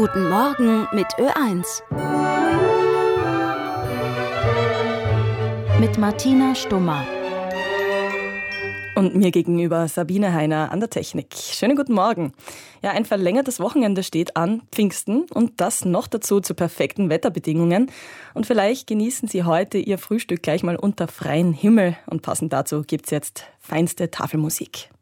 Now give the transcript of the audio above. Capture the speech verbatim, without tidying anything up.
Guten Morgen mit Ö eins. Mit Martina Stummer. Und mir gegenüber Sabine Heiner an der Technik. Schönen guten Morgen. Ja, ein verlängertes Wochenende steht an, Pfingsten, und das noch dazu zu perfekten Wetterbedingungen. Und vielleicht genießen Sie heute Ihr Frühstück gleich mal unter freiem Himmel. Und passend dazu gibt's jetzt feinste Tafelmusik.